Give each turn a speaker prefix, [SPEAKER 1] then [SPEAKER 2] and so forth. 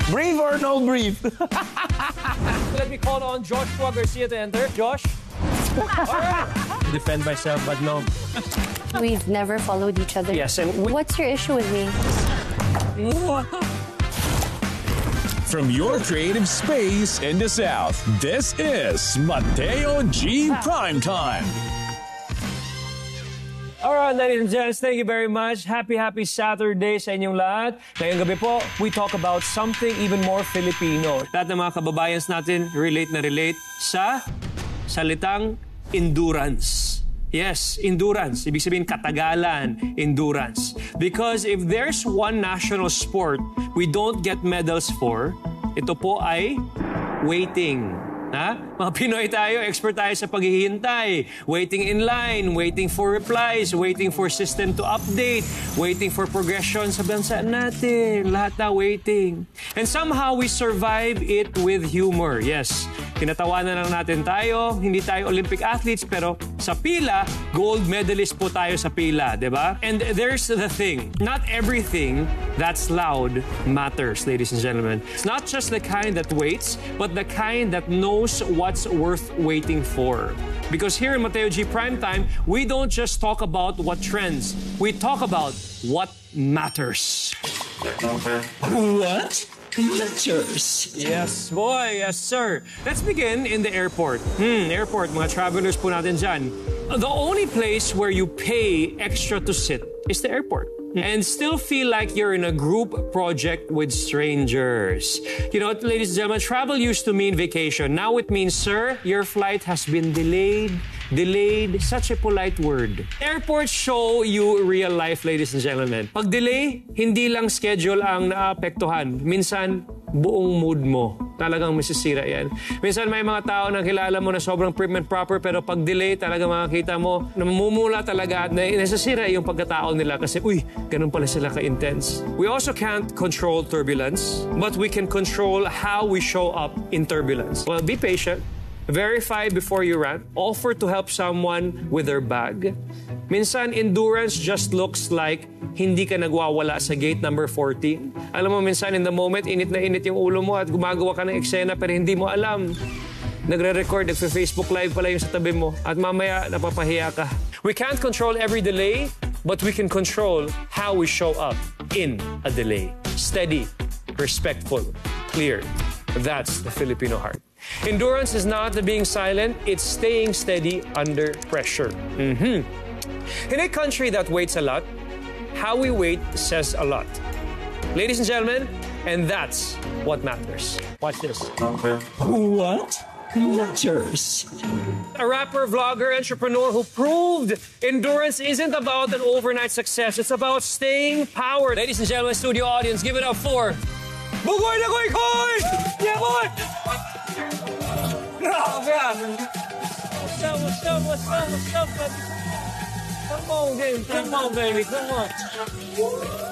[SPEAKER 1] Brief or no brief?
[SPEAKER 2] Let me call on Joshua Garcia to enter. Josh? All right. Defend myself, but no.
[SPEAKER 3] We've never followed each other.
[SPEAKER 2] Yes, and
[SPEAKER 3] What's your issue with me?
[SPEAKER 4] From your creative space in the South, this is Mateo G Primetime.
[SPEAKER 2] Alright, ladies and gents, thank you very much. Happy Saturday sa inyong lahat. Ngayong gabi po, we talk about something even more Filipino. Lahat ng mga kababayans natin relate sa salitang endurance. Yes, endurance. Ibig sabihin katagalan, endurance. Because if there's one national sport we don't get medals for, ito po ay waiting. Ha? Mga Pinoy tayo, expert tayo sa paghihintay. Waiting in line, waiting for replies, waiting for system to update, waiting for progression sa bansa natin. Lahat na waiting. And somehow we survive it with humor. Yes, tinatawanan lang natin tayo. Hindi tayo Olympic athletes, pero sa pila, gold medalist po tayo sa pila, di ba? And there's the thing. Not everything that's loud matters, ladies and gentlemen. It's not just the kind that waits, but the kind that knows what's worth waiting for. Because here in Mateo G Primetime, we don't just talk about what trends. We talk about what matters.
[SPEAKER 1] What matters?
[SPEAKER 2] Yes, boy. Yes, sir. Let's begin in the airport. Airport, mga travelers po natin dyan. The only place where you pay extra to sit is the airport. And still feel like you're in a group project with strangers. You know, ladies and gentlemen, travel used to mean vacation. Now it means, sir, your flight has been delayed. Delayed, such a polite word. Airports show you real life, ladies and gentlemen. Pag delay, hindi lang schedule ang naapektuhan. Minsan, buong mood mo. Talagang masisira yan. Minsan may mga tao na kilala mo na sobrang prim and proper, pero pag delay, talaga makakita mo, namumula talaga at nasisira yung pagkatao nila kasi, uy, ganun pala sila ka-intense. We also can't control turbulence, but we can control how we show up in turbulence. Well, be patient. Verify before you rant. Offer to help someone with their bag. Minsan, endurance just looks like hindi ka nagwawala sa gate number 14. Alam mo, minsan in the moment, init na init yung ulo mo at gumagawa ka ng eksena pero hindi mo alam. Nagre-record, nagfe-Facebook live pala yung sa tabi mo at mamaya napapahiya ka. We can't control every delay, but we can control how we show up in a delay. Steady, respectful, clear. That's the Filipino heart. Endurance is not the being silent, it's staying steady under pressure. In a country that waits a lot, how we wait says a lot. Ladies and gentlemen, and that's what matters. Watch this.
[SPEAKER 1] What matters?
[SPEAKER 2] A rapper, vlogger, entrepreneur who proved endurance isn't about an overnight success, it's about staying powered. Ladies and gentlemen, studio audience, give it up for Bugoy na Koy Koy! Yeah, boy! What's up, baby? Come on, baby. Come on.